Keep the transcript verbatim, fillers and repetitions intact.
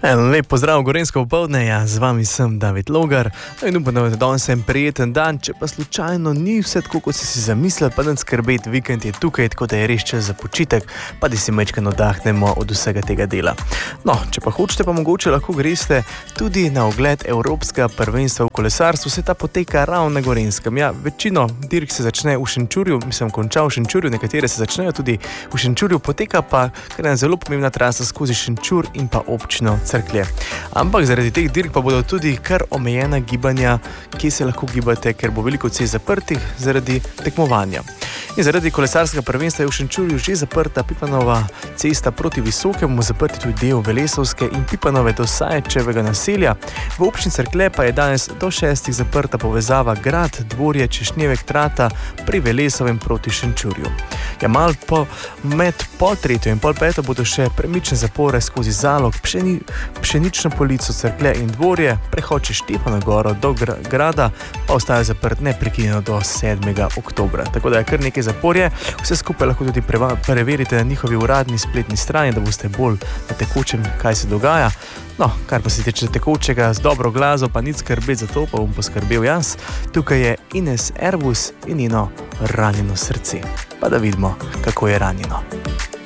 Lep pozdrav, Gorenjsko popoldne, ja, z vami sem David Logar in upam, da je danes en prijeten dan, če pa slučajno ni vse tako, kot si si zamislil, pa ne skrbeti, vikend je tukaj, tako da je res čas za počitek, pa da si majčkeno oddahnemo od vsega tega dela. No, če pa hočete, pa mogoče lahko greste tudi na ogled Evropskega prvenstva v kolesarstvu, se ta poteka ravno na Gorenjskem. Ja, večino dirk se začne v Šenčurju, mislim, konča v Šenčurju, nekatere se začnejo tudi v Šenčurju, poteka pa kar ena zelo pomembna trasa skozi Šenčur in pa občino Cerklje. Ampak zaradi teh dirk pa bodo tudi kar omejena gibanja, kje se lahko gibate, ker bo veliko cest zaprtih zaradi tekmovanja. In zaradi kolesarskega prvenstva je v Šenčurju že zaprta Pipanova cesta proti Visokemu, zaprti tudi del Velesovske in Pipanove do Saječevega naselja. V občini Cerklje pa je danes do šestih zaprta povezava Grad, Dvorje, Češnjevek, Trata pri Velesovem proti Šenčurju. Ja, mal po, med pol tretjo in pol peto bodo še premične zapore skozi Zalog, pšeni, Pšenično polico, Cerklje in Dvorje, prehod čez Štefano goro do gra, Grada pa ostaja zaprt neprekinjeno do sedmega oktobra. Tako da je kar nekaj zaporje. Vse skupaj lahko tudi preva, preverite na njihovi uradni spletni strani, da boste bolj na tekočem, kaj se dogaja. No, kar pa se tiče tekočega z dobro glazo, pa nič skrbeti za to, pa bom poskrbel jaz. Tukaj je Ines Ervus in njeno Ranjeno srce. Pa da vidimo, kako je ranjeno.